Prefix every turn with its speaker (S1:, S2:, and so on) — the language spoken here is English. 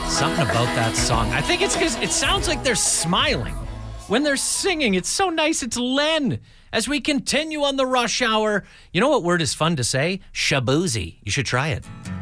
S1: Something about that song. I think it's because it sounds like they're smiling when they're singing. It's so nice. It's Len. As we continue on the rush hour, you know what word is fun to say? Shaboozy. You should try it.